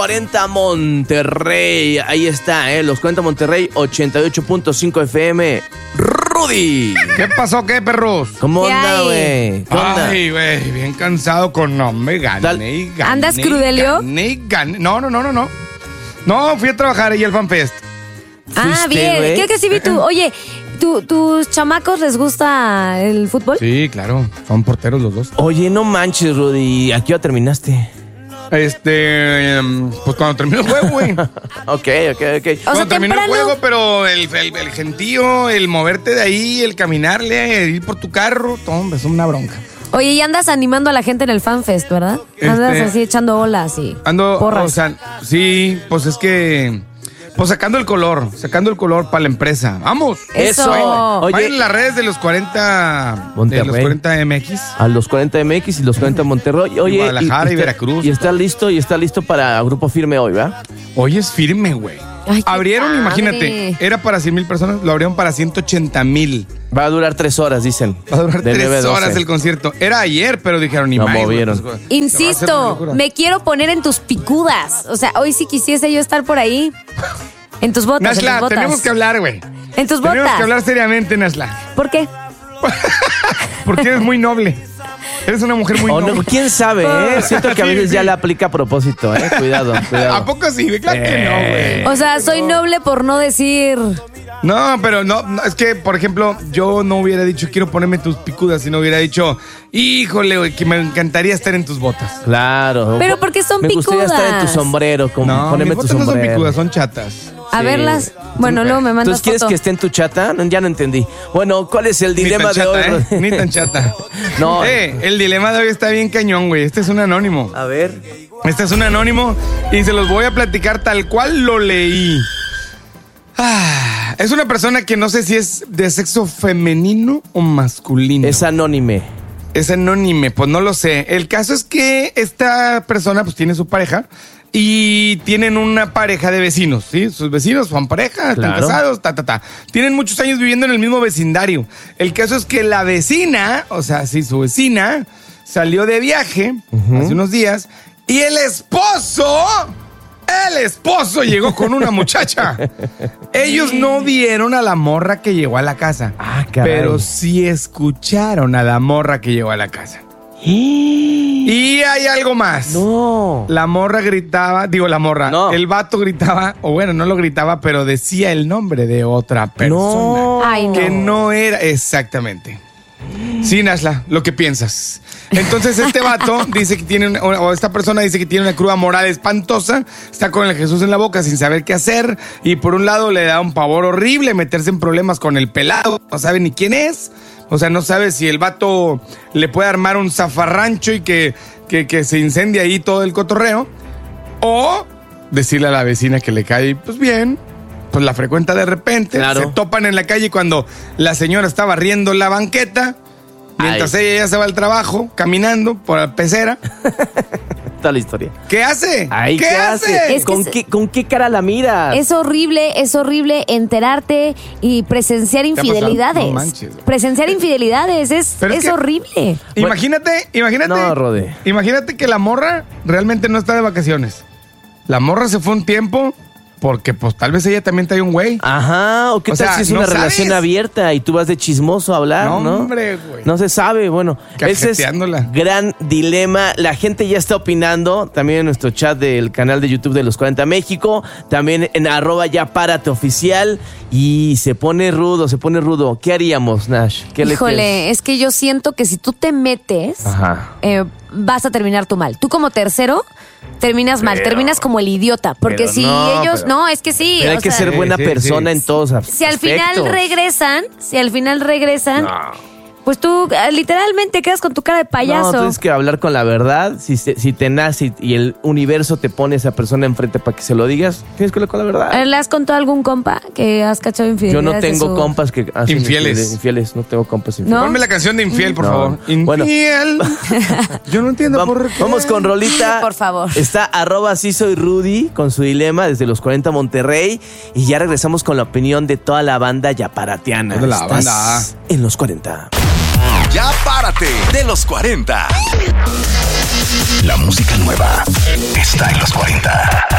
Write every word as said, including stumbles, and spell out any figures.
cuarenta Monterrey, ahí está, ¿eh? Los cuarenta Monterrey, ochenta y ocho punto cinco F M. Rudy. ¿Qué pasó, qué, perros? ¿Cómo ¿Qué anda, hay? güey? ¿Qué onda? Ay, güey, bien cansado con no me gané Dale. y gané. ¿Andas y crudelio? Gané, y gané. No, no, no, no, no. No, fui a trabajar ahí al FanFest. Ah, ¿Fuiste, bien. güey? Creo que sí vi tú. Oye, ¿tú, ¿tus chamacos les gusta el fútbol? Sí, claro, son porteros los dos. Oye, no manches, Rudy. ¿A qué hora terminaste? Este, em, pues cuando terminó el juego, güey. Ok, ok, ok. O sea, Cuando terminó el temprano. juego, pero el, el, el gentío, el moverte de ahí, el caminarle, el ir por tu carro, todo, hombre, es una bronca. Oye, y andas animando a la gente en el FanFest, ¿verdad? Andas Este- así echando olas y Ando, porras. o sea, sí, pues es que, pues sacando el color, sacando el color para la empresa. ¡Vamos! Eso. Oye, Vayan en las redes de los cuarenta, de Monterrey. los cuarenta M X. a los cuarenta M X y los cuarenta Monterrey. Oye, Guadalajara y está- Veracruz. Y está listo, y está listo para Grupo Firme hoy, ¿verdad? Hoy es firme, güey. Ay, qué Abrieron, padre. imagínate, era para cien mil personas, lo abrieron para ciento ochenta mil. Va a durar tres horas, dicen. Va a durar De nueve a tres doce. horas el concierto. Era ayer, pero dijeron ni Lo más. güey, movieron. pues, güey, Insisto, se va a hacer una locura. me quiero poner en tus picudas. O sea, hoy sí quisiese yo estar por ahí. En tus botas, en Nashla, tus botas. tenemos que hablar, güey. En tus Tenemos botas. que hablar seriamente, Nashla. ¿Por qué? Porque eres muy noble. Eres una mujer muy O noble. no, quién sabe, ¿eh? Siento que a Sí, veces sí. ya le aplica a propósito, ¿eh? Cuidado, cuidado. ¿A poco sí? Claro que no, güey. O sea, soy noble por no decir. No, pero no, no, es que, por ejemplo, yo no hubiera dicho quiero ponerme tus picudas, sino hubiera dicho, híjole, güey, que me encantaría estar en tus botas. Claro. Pero porque son Me gustaría estar en tu picudas. sombrero, como No, ponerme mis tu botas no son sombrero. picudas, son chatas. A Sí. verlas. Bueno, luego me mandas ¿Entonces quieres foto. que esté en tu chata? No, ya no entendí. Bueno, ¿cuál es el dilema Ni tan de hoy? chata, ¿eh? Rodri? Ni tan chata. No. Eh, el dilema de hoy está bien cañón, güey. Este es un anónimo. A ver. Este es un anónimo y se los voy a platicar tal cual lo leí. Ah, es una persona que no sé si es de sexo femenino o masculino. Es anónime. Es anónime, pues no lo sé. El caso es que esta persona pues tiene su pareja y tienen una pareja de vecinos, ¿sí? Sus vecinos son pareja, están Claro. casados, ta, ta, ta. Tienen muchos años viviendo en el mismo vecindario. El caso es que la vecina, o sea, sí, su vecina, salió de viaje hace unos días y el esposo... El esposo llegó con una muchacha. Ellos no vieron a la morra que llegó a la casa. Ah, caray. Pero sí escucharon a la morra que llegó a la casa. Y hay algo más. No. La morra gritaba, digo la morra, No. el vato gritaba, o bueno, no lo gritaba, pero decía el nombre de otra persona. No. Ay, no. Que no era exactamente. Sí, Nashla, lo que piensas. Entonces este vato dice que tiene, una- o esta persona dice que tiene una cruda moral espantosa, está con el Jesús en la boca sin saber qué hacer y por un lado le da un pavor horrible meterse en problemas con el pelado, no sabe ni quién es, o sea, no sabe si el vato le puede armar un zafarrancho y que, que, que se incendie ahí todo el cotorreo, o decirle a la vecina que le cae pues bien, pues la frecuenta de repente, Claro. se topan en la calle cuando la señora está barriendo la banqueta, mientras Ay. ella ya se va al trabajo, caminando por la pecera. Está la historia. ¿Qué hace? Ay, ¿Qué, hace? Es que ¿Con, se- qué, ¿Con qué cara la miras? Es horrible, es horrible enterarte y presenciar ha pasado? infidelidades. No manches. Presenciar infidelidades es, Pero es es que- horrible. Imagínate, imagínate. No, Rode. Imagínate que la morra realmente no está de vacaciones. La morra se fue un tiempo porque pues tal vez ella también trae un güey. Ajá, o qué O tal sea, si es ¿no una sabes? relación abierta y tú vas de chismoso a hablar, ¿no? No, hombre, güey. No se sabe, bueno. Ese es Cajeteándola. gran dilema. La gente ya está opinando, también en nuestro chat del canal de YouTube de Los cuarenta México, también en arroba ya párate oficial, y se pone rudo, se pone rudo. ¿Qué haríamos, Nash? ¿Qué le Híjole, crees? es que yo siento que si tú te metes, Ajá. eh, vas a terminar tú mal. Tú como tercero terminas mal, Pero- terminas como el idiota. Porque pero si no, ellos, pero- no, es que sí. Pero hay o que sea, ser buena Sí, sí, persona sí. en todos aspectos. Si al final regresan, si al final regresan, pues tú eh, literalmente quedas con tu cara de payaso. No, tienes que hablar con la verdad. Si, se- si te nace y el universo te pone a esa persona enfrente para que se lo digas, tienes que hablar con la verdad. ¿Le has contado a algún compa que has cachado Yo infidelidades? no de tengo su- compas que hacen Infieles. infieles. infieles. No tengo compas infieles. ¿No? Ponme la canción de Infiel, por No. favor. Bueno. Infiel. Yo no entiendo Vam- por qué. Vamos con Rolita. Por favor. Está arroba sí soy Rudy con su dilema desde los cuarenta Monterrey. Y ya regresamos con la opinión de toda la banda yaparatiana. Toda la Estás banda. en los cuarenta. Ya párate de los cuarenta. La música nueva está en los cuarenta.